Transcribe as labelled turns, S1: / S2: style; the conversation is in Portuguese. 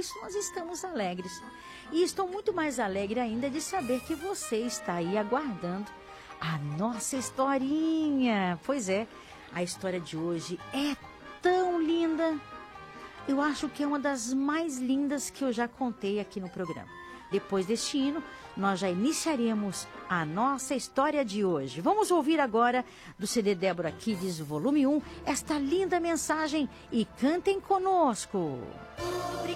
S1: isso nós estamos alegres. E estou muito mais alegre ainda de saber que você está aí aguardando a nossa historinha. Pois é, a história de hoje é tão linda. Eu acho que é uma das mais lindas que eu já contei aqui no programa. Depois deste hino, nós já iniciaremos a nossa história de hoje. Vamos ouvir agora do CD Débora Kids, volume 1, esta linda mensagem e cantem conosco.